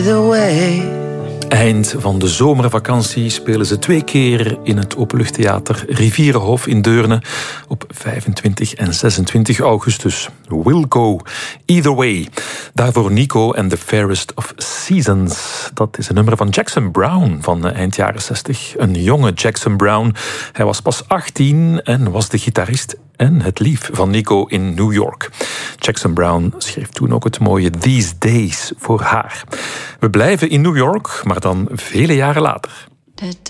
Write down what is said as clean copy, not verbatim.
Eind van de zomervakantie spelen ze 2 keer in het Openluchttheater Rivierenhof in Deurne op 25 en 26 augustus. We'll go either way. Daarvoor Nico en The Fairest of Seasons. Dat is een nummer van Jackson Browne van eind jaren 60. Een jonge Jackson Browne. Hij was pas 18 en was de gitarist en het lief van Nico in New York. Jackson Browne schreef toen ook het mooie These Days voor haar. We blijven in New York, maar dan vele jaren later.